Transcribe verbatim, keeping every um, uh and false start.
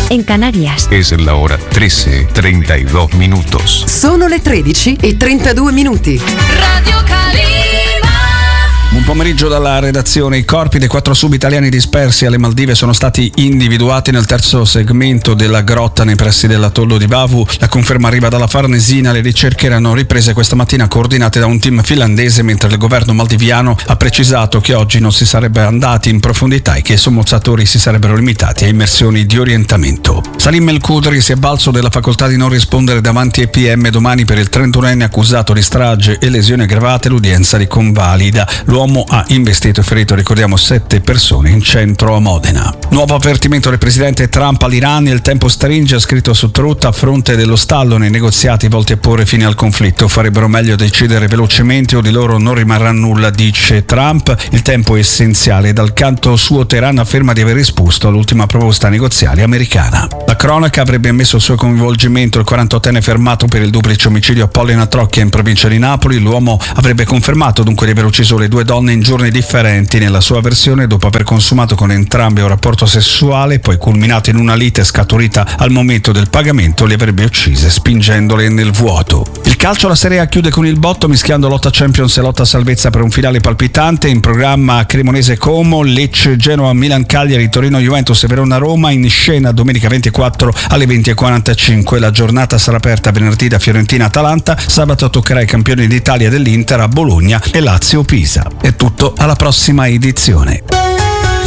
en Canarias. Es la hora trece, treinta y dos minutos. Sono le tredici e trentadue minuti. Radio Calima. Buon pomeriggio dalla redazione. I corpi dei quattro sub italiani dispersi alle Maldive sono stati individuati nel terzo segmento della grotta nei pressi dell'atollo di Vavu. La conferma arriva dalla Farnesina. Le ricerche erano riprese questa mattina coordinate da un team finlandese, mentre il governo maldiviano ha precisato che oggi non si sarebbe andati in profondità e che i sommozzatori si sarebbero limitati a immersioni di orientamento. Salim El Khudri si è avvalso della facoltà di non rispondere davanti ai P M domani per il trentunenne accusato di strage e lesioni aggravate. L'udienza li convalida. L'uomo ha investito e ferito, ricordiamo, sette persone in centro a Modena. Nuovo avvertimento del presidente Trump all'Iran: il tempo stringe, ha scritto su Truth, a fronte dello stallo nei negoziati volti a porre fine al conflitto. Farebbero meglio a decidere velocemente o di loro non rimarrà nulla, dice Trump. Il tempo è essenziale. Dal canto suo Teheran afferma di aver risposto all'ultima proposta negoziale americana. La cronaca avrebbe ammesso il suo coinvolgimento. Il quarantottenne fermato per il duplice omicidio a Pollena Trocchia in provincia di Napoli. L'uomo avrebbe confermato dunque di aver ucciso le due donne in giorni differenti. Nella sua versione, dopo aver consumato con entrambe un rapporto sessuale, poi culminato in una lite scaturita al momento del pagamento, le avrebbe uccise spingendole nel vuoto. Il calcio, la Serie A chiude con il botto, mischiando lotta Champions e lotta salvezza per un finale palpitante. In programma Cremonese Como, Lecce Genoa, Milan Cagliari, Torino Juventus e Verona Roma. In scena domenica ventiquattro alle venti e quarantacinque. La giornata sarà aperta venerdì da Fiorentina Atalanta. Sabato toccherà ai campioni d'Italia dell'Inter a Bologna e Lazio Pisa. È tutto, alla prossima edizione.